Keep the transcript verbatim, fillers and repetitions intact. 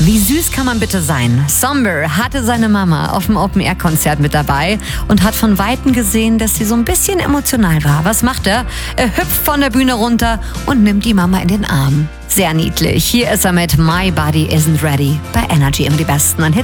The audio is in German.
Wie süß kann man bitte sein? Somber hatte seine Mama auf dem Open-Air-Konzert mit dabei und hat von Weitem gesehen, dass sie so ein bisschen emotional war. Was macht er? Er hüpft von der Bühne runter und nimmt die Mama in den Arm. Sehr niedlich. Hier ist er mit My Body Isn't Ready bei Energy, immer die Besten an Hits.